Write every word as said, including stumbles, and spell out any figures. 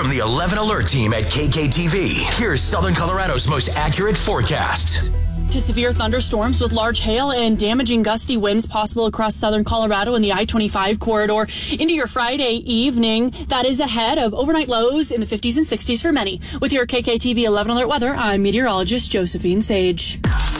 From the eleven Alert team at K K T V, here's Southern Colorado's most accurate forecast. To severe thunderstorms with large hail and damaging gusty winds possible across southern Colorado and the I twenty-five corridor into your Friday evening. That is ahead of overnight lows in the fifties and sixties for many. With your K K T V eleven Alert weather, I'm meteorologist Josephine Sage.